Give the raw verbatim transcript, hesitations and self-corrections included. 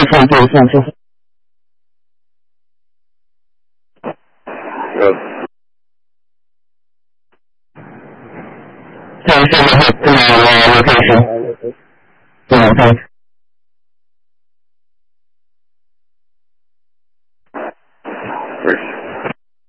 放对放就。 呃， 这是这个这个这是，对对。 不是。